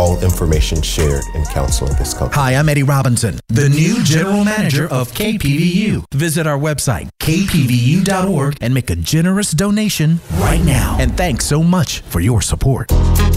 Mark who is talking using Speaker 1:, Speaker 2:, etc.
Speaker 1: all information shared in counseling this company.
Speaker 2: Hi, I'm Eddie Robinson, the new general manager of KPVU. Visit our website, kpvu.org, and make a generous donation right now. And thanks so much for your support.